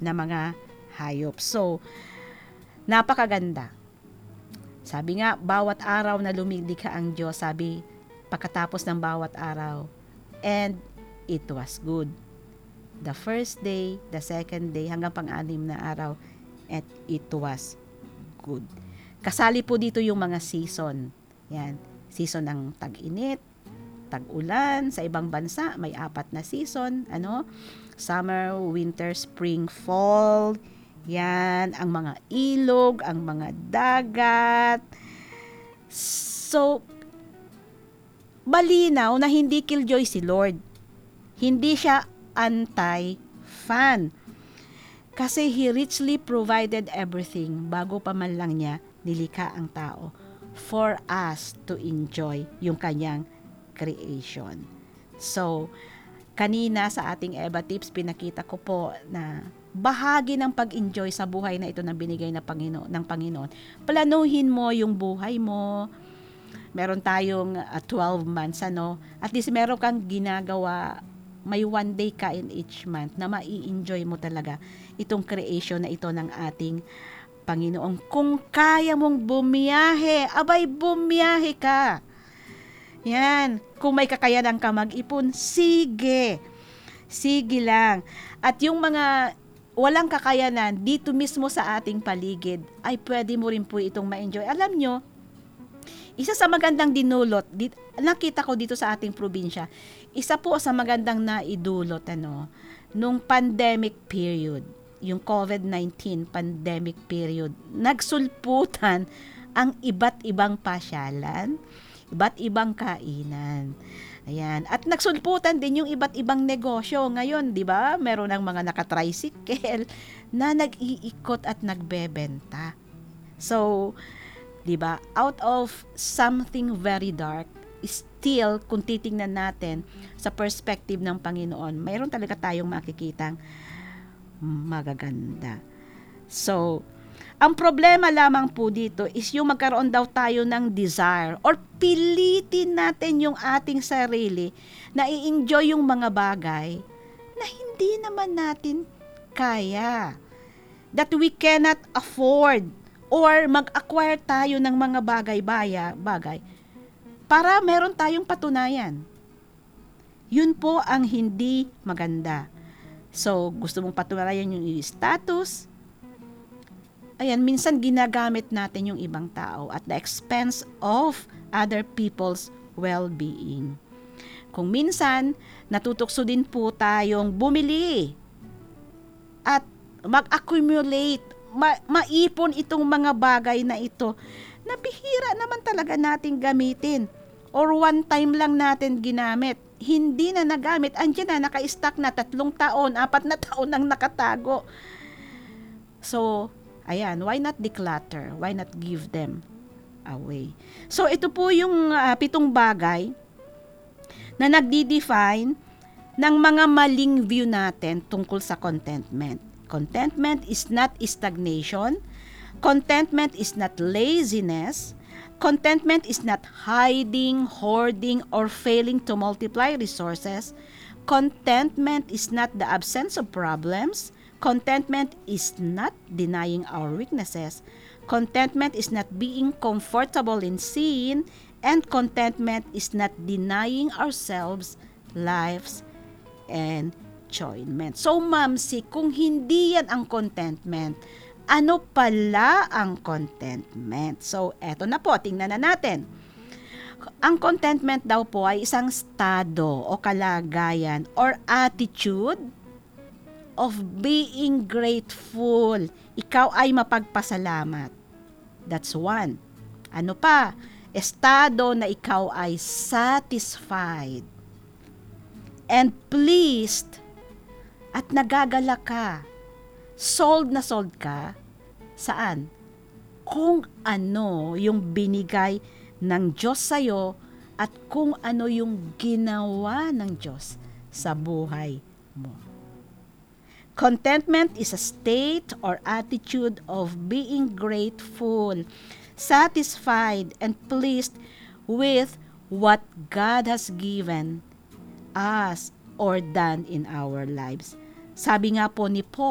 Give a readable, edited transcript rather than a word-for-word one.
na mga hayop. So, napakaganda. Sabi nga, bawat araw na lumikha ang Diyos, sabi, pagkatapos ng bawat araw, and it was good. The first day, the second day, hanggang pang-anim na araw, and it was good. Kasali po dito yung mga season. Yan, season ng tag-init, tag-ulan. Sa ibang bansa, may 4 na season. Summer, winter, spring, fall. Yan, ang mga ilog, ang mga dagat. So, malinaw na hindi killjoy si Lord. Hindi siya anti-fan. Kasi He richly provided everything bago pa man lang niya nilikha ang tao for us to enjoy yung kanyang creation. So, kanina sa ating Eva Tips, pinakita ko po na bahagi ng pag-enjoy sa buhay na ito na binigay ng Panginoon. Planuhin mo yung buhay mo. Meron tayong 12 months, At least meron kang ginagawa, may 1 day ka in each month na mai-enjoy mo talaga itong creation na ito ng ating Panginoon. Kung kaya mong bumiyahe, abay bumiyahe ka. Yan. Kung may kakayanan ka mag-ipon, sige. Sige lang. At yung mga walang kakayanan dito mismo sa ating paligid, ay pwede mo rin po itong ma-enjoy. Alam nyo, isa sa magandang dinulot, nakita ko dito sa ating probinsya, isa po sa magandang naidulot, nung pandemic period, yung COVID-19 pandemic period, nagsulputan ang iba't ibang pasyalan, iba't ibang kainan. Ayan. At nagsulputan din yung iba't ibang negosyo. Ngayon, di ba, meron ng mga nakatricycle na nag-iikot at nagbebenta. So, di ba, out of something very dark, still, kung titingnan natin sa perspective ng Panginoon, mayroon talaga tayong makikitang magaganda. So, ang problema lamang po dito is yung magkaroon daw tayo ng desire or pilitin natin yung ating sarili na i-enjoy yung mga bagay na hindi naman natin kaya. That we cannot afford or mag-acquire tayo ng mga bagay para meron tayong patunayan. Yun po ang hindi maganda. So, gusto mong patunayan yung status. Ayan, minsan ginagamit natin yung ibang tao at the expense of other people's well-being. Kung minsan, natutukso din po tayong bumili at mag-accumulate, maipon itong mga bagay na ito na bihira naman talaga nating gamitin or one time lang natin ginamit. Hindi na nagamit, andyan na, naka-stack na 3 taon, 4 na taon nang nakatago. So, ayan, why not declutter? Why not give them away? So, ito po yung 7 bagay na nagdi-define ng mga maling view natin tungkol sa contentment. Contentment is not stagnation. Contentment is not laziness. Contentment is not hiding, hoarding, or failing to multiply resources. Contentment is not the absence of problems. Contentment is not denying our weaknesses. Contentment is not being comfortable in sin. And contentment is not denying ourselves lives and enjoyment. So, Mamsi, kung hindi yan ang contentment, ano pala ang contentment? So, eto na po, tingnan na natin. Ang contentment daw po ay isang estado o kalagayan or attitude of being grateful. Ikaw ay mapagpasalamat. That's one. Ano pa? Estado na ikaw ay satisfied and pleased at nagagalak ka. Sold na sold ka. Saan? Kung ano yung binigay ng Diyos sa'yo at kung ano yung ginawa ng Diyos sa buhay mo. Contentment is a state or attitude of being grateful, satisfied, and pleased with what God has given us or done in our lives. Sabi nga po ni Paul,